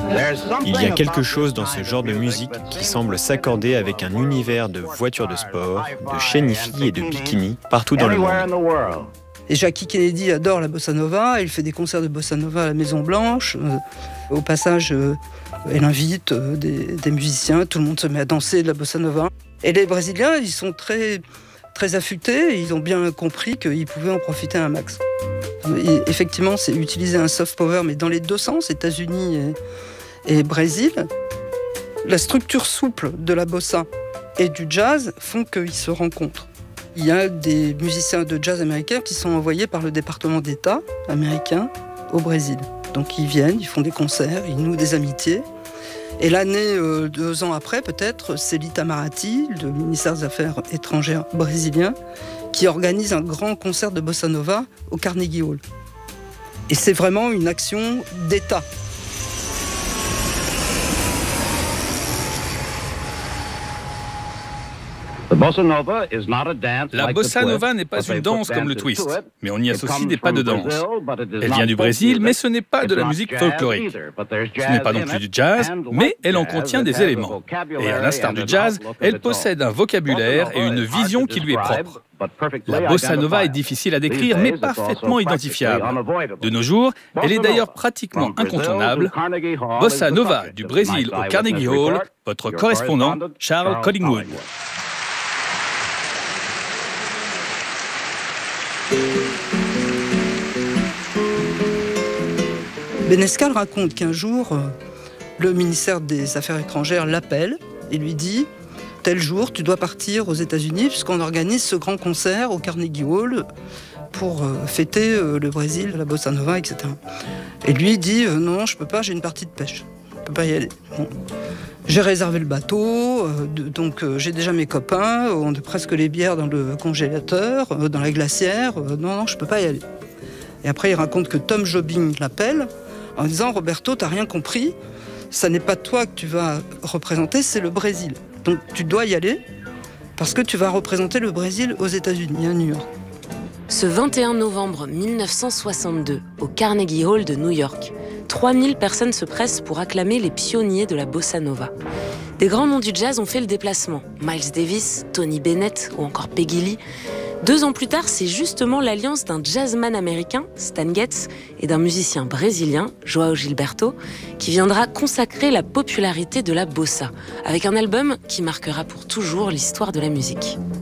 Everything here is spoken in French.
Il y a quelque chose dans ce genre de musique qui semble s'accorder avec un univers de voitures de sport, de chaînes filles et de bikinis partout dans le monde. Et Jackie Kennedy adore la bossa nova, elle fait des concerts de bossa nova à la Maison Blanche. Au passage, elle invite des musiciens, tout le monde se met à danser de la bossa nova. Et les Brésiliens, ils sont très, très affûtés, ils ont bien compris qu'ils pouvaient en profiter un max. Et effectivement, c'est utiliser un soft power, mais dans les deux sens, États-Unis et Brésil. La structure souple de la bossa et du jazz font qu'ils se rencontrent. Il y a des musiciens de jazz américains qui sont envoyés par le département d'État américain au Brésil. Donc ils viennent, ils font des concerts, ils nouent des amitiés. Et l'année, 2 ans après peut-être, c'est l'Itamaraty, le ministère des Affaires étrangères brésilien, qui organise un grand concert de bossa nova au Carnegie Hall. Et c'est vraiment une action d'État. La bossa nova n'est pas une danse comme le twist, mais on y associe des pas de danse. Elle vient du Brésil, mais ce n'est pas de la musique folklorique. Ce n'est pas non plus du jazz, mais elle en contient des éléments. Et à l'instar du jazz, elle possède un vocabulaire et une vision qui lui est propre. La bossa nova est difficile à décrire, mais parfaitement identifiable. De nos jours, elle est d'ailleurs pratiquement incontournable. Bossa nova du Brésil au Carnegie Hall, votre correspondant Charles Collingwood. Benescal raconte qu'un jour, le ministère des Affaires étrangères l'appelle et lui dit « Tel jour, tu dois partir aux États-Unis puisqu'on organise ce grand concert au Carnegie Hall pour fêter le Brésil, la bossa nova, etc. » Et lui dit « Non, je peux pas, j'ai une partie de pêche. Je peux pas y aller. Bon. J'ai réservé le bateau, donc j'ai déjà mes copains, on a presque les bières dans le congélateur, dans la glacière. Non, je peux pas y aller. » Et après, il raconte que Tom Jobim l'appelle en disant « Roberto, t'as rien compris, ça n'est pas toi que tu vas représenter, c'est le Brésil. Donc tu dois y aller parce que tu vas représenter le Brésil aux États-Unis, à New York. » Ce 21 novembre 1962, au Carnegie Hall de New York, 3000 personnes se pressent pour acclamer les pionniers de la bossa nova. Des grands noms du jazz ont fait le déplacement. Miles Davis, Tony Bennett ou encore Peggy Lee. 2 ans plus tard, c'est justement l'alliance d'un jazzman américain, Stan Getz, et d'un musicien brésilien, João Gilberto, qui viendra consacrer la popularité de la bossa, avec un album qui marquera pour toujours l'histoire de la musique.